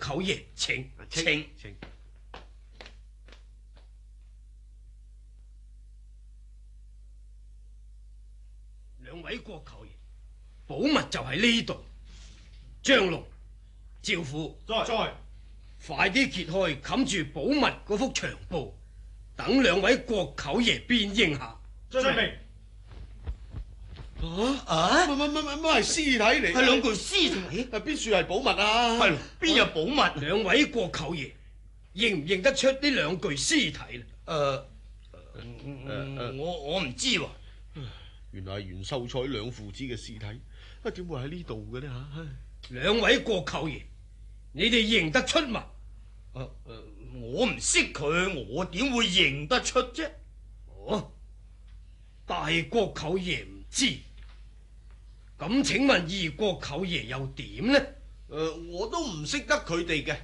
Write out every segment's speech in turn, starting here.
舅爺，請。兩位國舅爺，寶物就喺呢度。張龍、趙虎， 在， 快啲揭開冚住寶物嗰幅長布，等兩位國舅爺辨認下。 遵命。乜係屍體嚟？ 係兩具屍體。 邊處係寶物啊？ 係邊有寶物？ 兩位國舅爺認唔認得出呢兩具屍體咧？ 我唔知喎。 原來係袁秀才兩父子嘅屍體，點會喺呢度嘅呢？吓， 兩位國舅爺，你哋認得出嘛？ 我唔識佢，我點會認得出啫？ 哦，大國舅爺唔知，咁請問二國舅爺又點呢？ 我都唔識得佢哋嘅。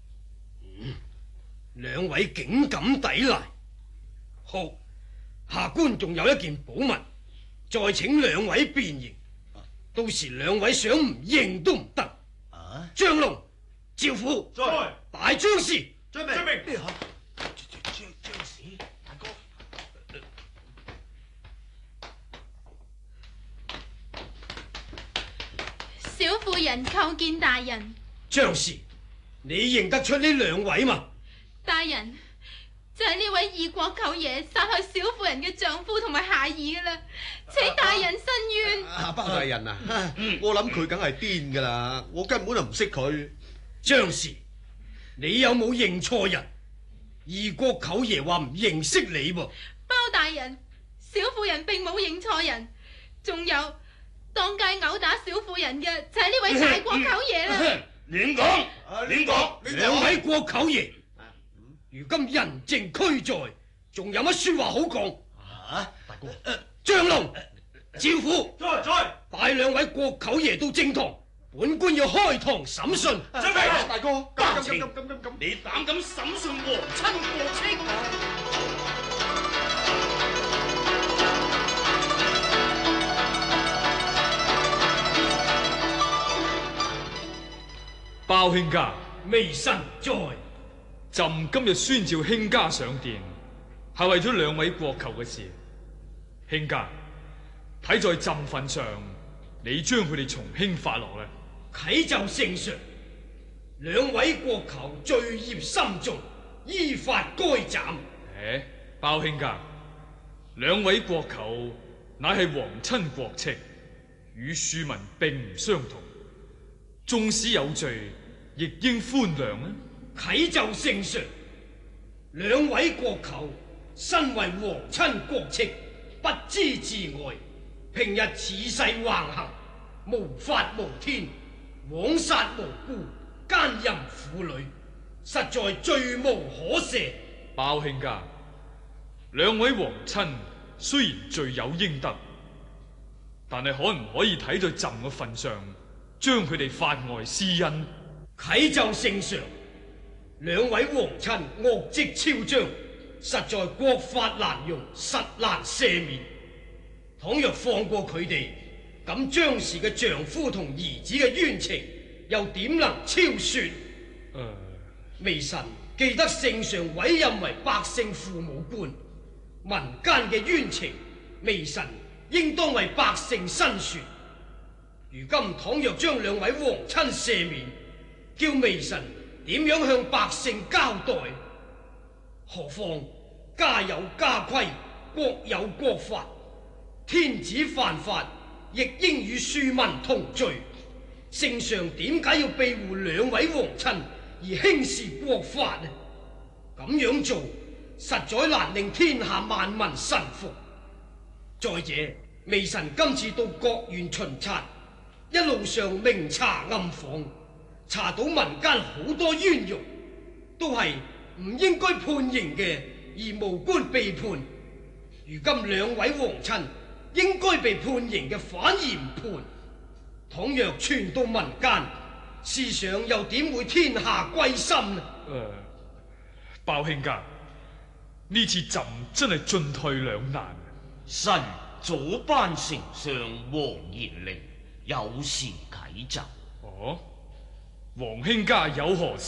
兩位竟敢抵賴，好，下官仲有一件寶物。再請兩位辨認，到時兩位想唔認都唔得。張龍、趙虎， 在， 大張氏， 遵命。 張氏，大哥， 小婦人叩見大人。 張氏，你認得出呢兩位嘛？ 大人。就係呢位二國舅爺殺害小婦人嘅丈夫同埋孩兒噶啦，請大人伸冤。 包大人啊，我諗佢梗係癲噶啦，我根本就唔識佢。 張氏，你有冇認錯人？二國舅爺話唔認識你噃。 包大人，小婦人並冇認錯人，仲有當街毆打小婦人嘅就係呢位大國舅爺啦。 亂講，亂講， 兩位國舅爺。如今人證俱在，仲有乜說話好講？ 大哥， 張龍、趙虎， 在， 帶兩位國舅爺到正堂，本官要開堂審訊。 遵命，大哥， 包拯，你膽敢審訊皇親國戚？ 包卿家， 微臣在。 朕今日宣召卿家上殿，係為咗兩位國舅嘅事。卿家，睇在朕份上，你將佢哋從輕發落咧。 啟奏聖上，兩位國舅罪孽深重，依法該斬。 包卿家，兩位國舅乃係皇親國戚，與庶民並唔相同，縱使有罪，亦應寬諒啊！ 啟奏聖上，兩位國舅身為皇親國戚，不知自愛，平日恃勢橫行，無法無天，枉殺無辜，奸淫婦女，實在罪無可赦。 包卿家，兩位皇親雖然罪有應得，但係可唔可以睇在朕嘅份上，將佢哋法外施恩？ 啟奏聖上，兩位皇親惡跡昭彰，實在國法難容，實難赦免。倘若放過佢哋，咁張氏嘅丈夫同兒子嘅冤情又點能超說？微臣記得聖上委任為百姓父母官，民間嘅冤情，微臣應當為百姓申說。如今倘若將兩位皇親赦免，叫微臣點樣向百姓交代？何況家有家規，國有國法，天子犯法，亦應與庶民同罪。聖上點解要庇護兩位皇親而輕視國法呢？咁樣做實在難令天下萬民臣服。再者，微臣今次到各縣巡察，一路上明查暗訪，查到民間好多冤獄，都係唔應該判刑嘅，而無官被判。如今兩位皇親應該被判刑嘅，反而唔判。倘若傳到民間，思想又點會天下歸心呢？ 包卿家，呢次朕真係進退兩難。 臣早頒丞相黃言令，有事啟奏。 哦，皇卿家有何事？